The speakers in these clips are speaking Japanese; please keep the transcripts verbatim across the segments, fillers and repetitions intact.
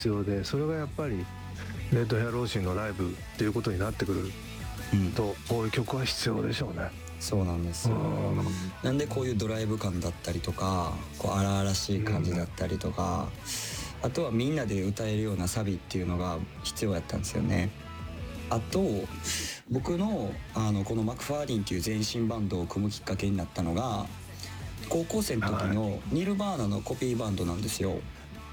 必要で、それがやっぱりレッドヘアローシーのライブっていうことになってくると、うん、こういう曲は必要でしょうね。 そうなんですよ。なんでこういうドライブ感だったりとか、こう荒々しい感じだったりとか、うん、あとはみんなで歌えるようなサビっていうのが必要やったんですよね。あと僕のあのこのマクファーリンっていう前身バンドを組むきっかけになったのが、高校生の時のニルバーナのコピーバンドなんですよ。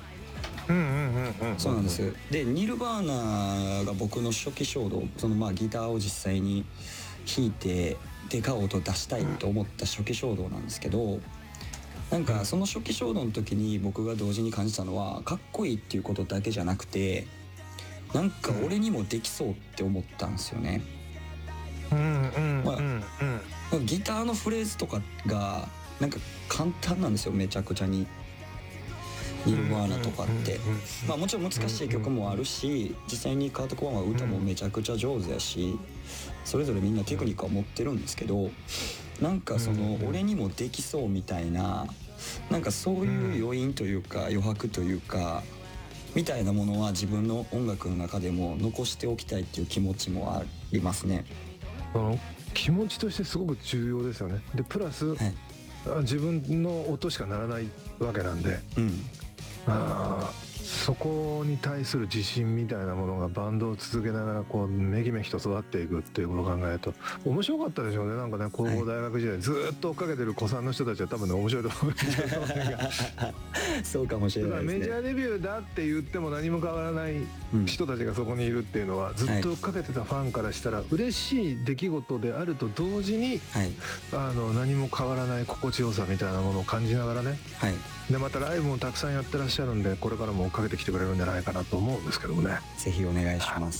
そうなんです。でニルバーナが僕の初期衝動、そのまあギターを実際に弾いてでかい音出したいと思った初期衝動なんですけど、なんかその初期衝動の時に僕が同時に感じたのは、かっこいいっていうことだけじゃなくて、なんか俺にもできそうって思ったんですよね。ギターのフレーズとかがなんか簡単なんですよ、めちゃくちゃに。ニルバーナとかって、まあもちろん難しい曲もあるし、実際にカート・コバーンは歌もめちゃくちゃ上手やし、それぞれみんなテクニックは持ってるんですけど、なんかその俺にもできそうみたいな、なんかそういう余韻というか余白というかみたいなものは自分の音楽の中でも残しておきたいっていう気持ちもありますね。 あの気持ちとしてすごく重要ですよね。でプラス、はい、自分の音しかならないわけなんで、うん、あそこに対する自信みたいなものがバンドを続けながらこうめきめきと育っていくっていうことを考えると面白かったでしょうね。なんかね、高校大学時代ずっと追っかけてる子さんの人たちは多分ね面白いと思うんですけどそうかもしれないですね。 メジャーデビューだって言っても何も変わらない人たちがそこにいるっていうのは、ずっと追っかけてたファンからしたら嬉しい出来事であると同時に、はい、あの何も変わらない心地よさみたいなものを感じながらね、はい、でまたライブもたくさんやってらっしゃるんで、これからも追っかけてきてくれるんじゃないかなと思うんですけどもね。 ぜひお願いします。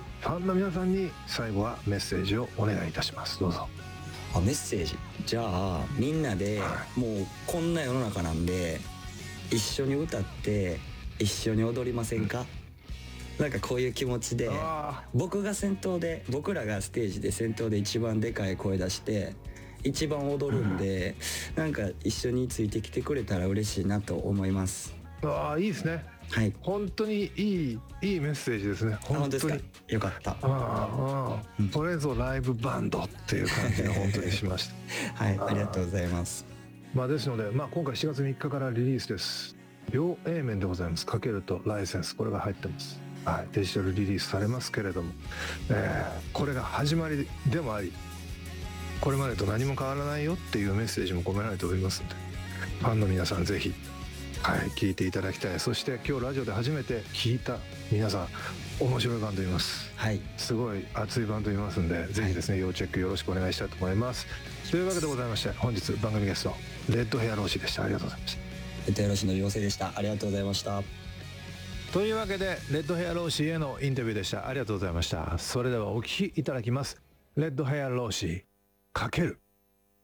ファンの皆さんに最後はメッセージをお願いいたします。どうぞ。 あ、メッセージ。じゃあみんなで、はい、もうこんな世の中なんで一緒に歌って一緒に踊りませんか、うん、なんかこういう気持ちで、僕が先頭で、僕らがステージで先頭で一番でかい声出して一番踊るんで、うん、なんか一緒についてきてくれたら嬉しいなと思います。 ああ、いいですね。はい、本当にいいいいメッセージですね。本当によかった。ああ、うん、これぞライブバンドっていう感じが本当にしましたはい、ありがとうございます。 まあ、ですので、まあ、今回しちがつみっかからリリースです。両 A 面でございます。かけるとライセンス、これが入ってます。はい、デジタルリリースされますけれども、えー、これが始まりでもあり、これまでと何も変わらないよっていうメッセージも込められておりますので、ファンの皆さんぜひ、はい、聞いていただきたい。そして今日ラジオで初めて聞いた皆さん、面白いバンドいます、はい、すごい熱いバンドいますんで、ぜひですね、要チェックよろしくお願いしたいと思います。というわけでございまして、本日番組ゲストレッドヘアローシーでした。ありがとうございました。 レッドヘアローシーの妖精でした。ありがとうございました。 というわけでレッドヘアローシーへのインタビューでした。ありがとうございました。それではお聞きいただきます。レッドヘアローシーかける